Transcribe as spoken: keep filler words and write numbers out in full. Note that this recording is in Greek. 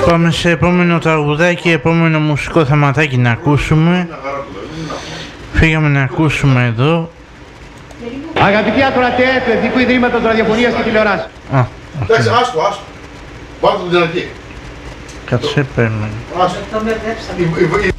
Πάμε σε επόμενο τραγουδάκι, επόμενο μουσικό θεματάκι να ακούσουμε. Φύγαμε να ακούσουμε εδώ. Αγαπητοί ακροατές του Εθνικού Ιδρύματος Ραδιοφωνίας και Τηλεοράσης. Α, εντάξει, άστο, άστο. Πάρτε τον την αρχή. Κάτσε, παίρνουμε. Άστο.